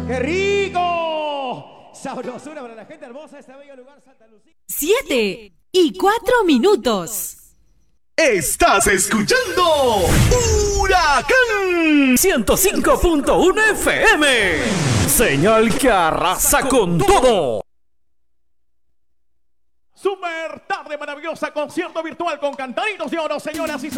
¡Qué rico! Sabrosura para la gente hermosa de este bello lugar, Santa Lucía. 7:04. Estás escuchando Huracán 105.1 FM. Señal que arrasa con todo. Super tarde maravillosa, concierto virtual con cantaditos de oro, señoras y señores.